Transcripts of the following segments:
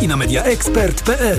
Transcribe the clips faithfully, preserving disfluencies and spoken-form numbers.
i na media ekspert kropka pe el.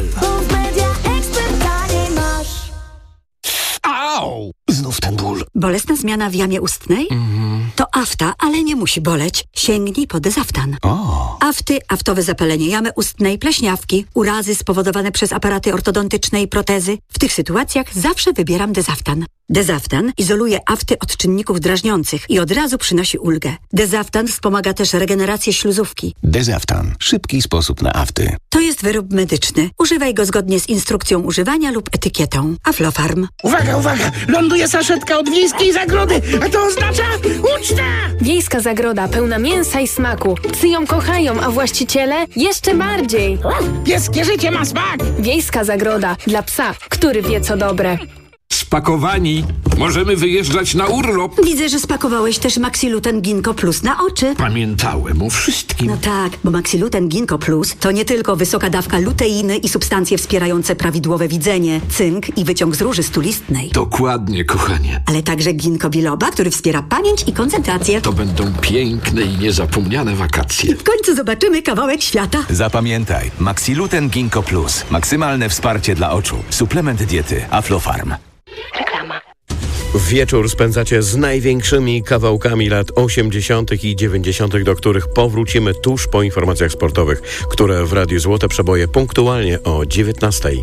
Au! Znów ten ból. Bolesna zmiana w jamie ustnej? Mhm. To afta, ale nie musi boleć. Sięgnij po Dezaftan. O. Afty, aftowe zapalenie jamy ustnej, pleśniawki, urazy spowodowane przez aparaty ortodontyczne i protezy. W tych sytuacjach zawsze wybieram Dezaftan. Dezaftan izoluje afty od czynników drażniących i od razu przynosi ulgę. Dezaftan wspomaga też regenerację śluzówki. Dezaftan. Szybki sposób na afty. To jest wyrób medyczny. Używaj go zgodnie z instrukcją używania lub etykietą. Aflofarm. Uwaga, uwaga! Ląduje saszetka od Wiejskiej Zagrody, a to oznacza uczta! Wiejska Zagroda pełna mięsa i smaku. Psy ją kochają, a właściciele jeszcze bardziej. Pieskie życie ma smak! Wiejska Zagroda dla psa, który wie co dobre. Spakowani. Możemy wyjeżdżać na urlop. Widzę, że spakowałeś też Maxiluten Ginkgo Plus na oczy. Pamiętałem o wszystkim. No tak, bo Maxiluten Ginkgo Plus to nie tylko wysoka dawka luteiny i substancje wspierające prawidłowe widzenie, cynk i wyciąg z róży stulistnej. Dokładnie, kochanie. Ale także ginkgo biloba, który wspiera pamięć i koncentrację. To będą piękne i niezapomniane wakacje. W końcu zobaczymy kawałek świata. Zapamiętaj, Maxiluten Ginkgo Plus. Maksymalne wsparcie dla oczu. Suplement diety Aflofarm. Reklama. Wieczór spędzacie z największymi kawałkami lat osiemdziesiątych i dziewięćdziesiątych, do których powrócimy tuż po informacjach sportowych, które w Radiu Złote Przeboje punktualnie o dziewiętnastej.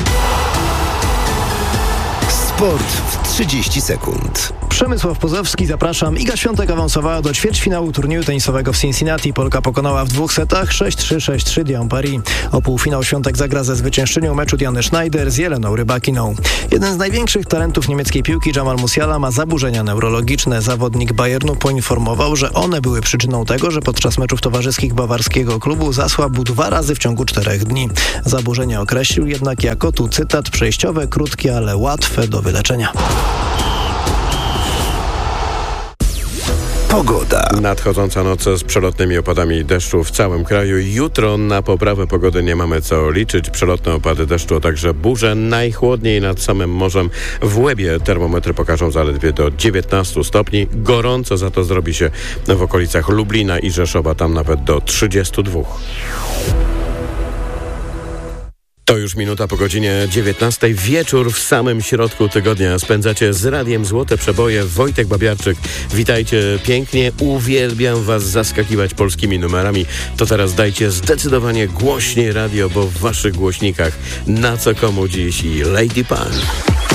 Sport w trzydzieści sekund. Przemysław Pozowski, zapraszam. Iga Świątek awansowała do ćwierćfinału turnieju tenisowego w Cincinnati. Polka pokonała w dwóch setach sześć trzy sześć trzy Diane Paris. O półfinał Świątek zagra ze zwyciężczynią meczu Diany Schneider z Jeleną Rybakiną. Jeden z największych talentów niemieckiej piłki, Jamal Musiala, ma zaburzenia neurologiczne. Zawodnik Bayernu poinformował, że one były przyczyną tego, że podczas meczów towarzyskich bawarskiego klubu zasłabł dwa razy w ciągu czterech dni. Zaburzenia określił jednak jako, tu cytat, przejściowe, krótkie, ale łatwe do wyleczenia. Pogoda. Nadchodząca noc z przelotnymi opadami deszczu w całym kraju. Jutro na poprawę pogody nie mamy co liczyć. Przelotne opady deszczu, a także burze. Najchłodniej nad samym morzem. W Łebie termometry pokażą zaledwie do dziewiętnastu stopni. Gorąco za to zrobi się w okolicach Lublina i Rzeszowa, tam nawet do trzydziestu dwóch. To już minuta po godzinie dziewiętnastej. Wieczór w samym środku tygodnia spędzacie z Radiem Złote Przeboje. Wojtek Babiarczyk. Witajcie pięknie. Uwielbiam was zaskakiwać polskimi numerami. To teraz dajcie zdecydowanie głośniej radio, bo w waszych głośnikach Na co komu dziś i Lady Pan.